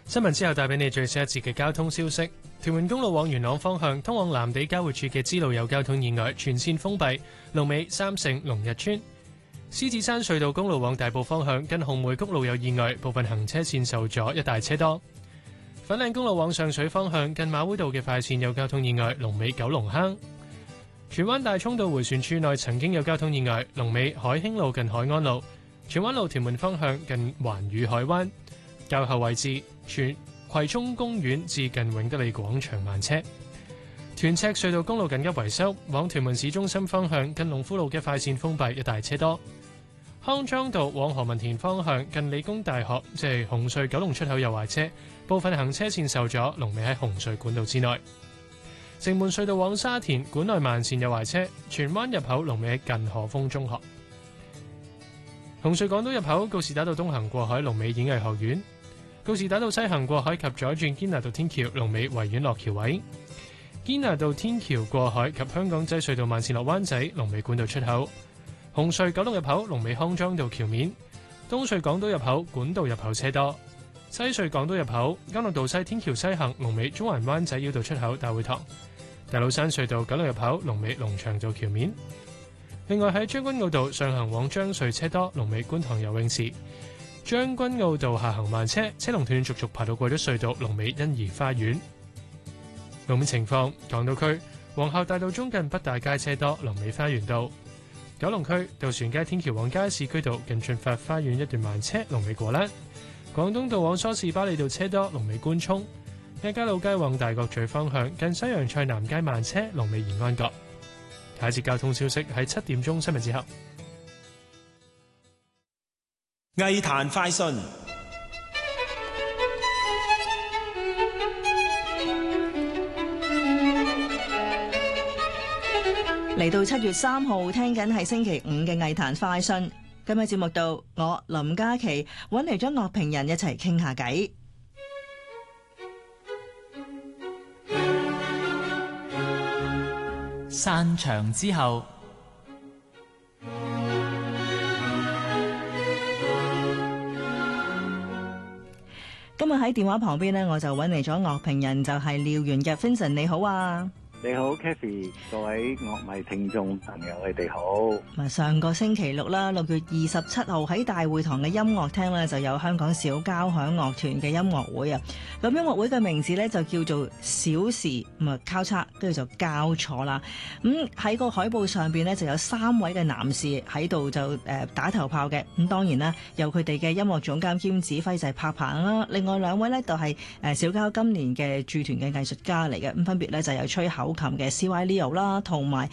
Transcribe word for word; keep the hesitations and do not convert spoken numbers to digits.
新聞之後帶俾你最新一節嘅交通消息。屯門公路往元朗方向，通往藍地交匯處嘅支路有交通意外，全線封閉，龍尾三聖龍日村。獅子山隧道公路往大埔方向，近紅梅谷路有意外，部分行車線受阻，一大車多。粉嶺公路往上水方向，近馬會道嘅快線有交通意外，龍尾九龍坑。荃灣大涌道迴旋處內曾經有交通意外，龍尾海興路近海安路。荃灣路屯門方向近環宇海灣。較後位置，荃葵涌公園至近永德利廣場慢車。屯赤隧道公路緊急維修，往屯門市中心方向近龍富路嘅快線封閉，一大車多。康莊道往何文田方向近理工大學，即係紅隧九龍出口有壞車，部分行車線受阻，龍尾喺紅隧管道之內。城門隧道往沙田管內慢線有壞車，荃灣入口龍尾喺近何豐中學。紅隧港島入口告士打道東行過海龍尾演藝學院。告士打道西行過海及左轉堅拿道天橋，龍尾維園落橋位；堅拿道天橋過海及香港仔隧道慢線落灣仔，龍尾管道出口；紅隧九龍入口龍尾康莊道橋面；東隧港島入口管道入口車多；西隧港島入口嘉諾道西天橋西行，龍尾中環灣仔繞道出口大會堂；大老山隧道九龍入口龍尾龍翔道橋面。另外喺將軍澳道上行往將隧車多，龍尾觀塘游泳池。將軍澳道下行慢車，車龍段續續排到過咗隧道，龍尾欣怡花園。路面情況，港島區皇后大道中近北大街車多，龍尾花園道；九龍區渡船街天橋往加士居道近駿發花園一段慢車，龍尾果欄；廣東道往梳士巴利道車多，龍尾官涌；亞皆老街往大角咀方向近西洋菜南街慢車，龍尾延安閣。下一節交通消息喺七點鐘新聞之後。 藝壇快訊， 嚟到七月三號，聽緊係星期五嘅藝壇快訊。今日節目度，我林嘉琪揾嚟咗樂評人一齊傾下偈。 散場之後。 今日喺電話旁邊呢，我就揾嚟咗樂評人，就係廖元日 Vincent， 你好啊！ 你好 Kathy， 各位樂迷聽眾朋友，你哋好。 上個星期六啦，六月二十七號喺大會堂嘅音樂廳呢，就有香港小交響樂團嘅音樂會啊。咁音樂會嘅名字呢，就叫做小時，咁啊交叉，跟住就交錯啦。咁喺個海報上邊呢，就有三位嘅男士喺度就誒打頭炮嘅。咁當然啦，有佢哋嘅音樂總監兼指揮就係柏鵬啦。另外兩位呢，就係誒小交今年嘅駐團嘅藝術家嚟嘅。咁分別呢，就有吹口琴嘅 C Y Leo 啦，同埋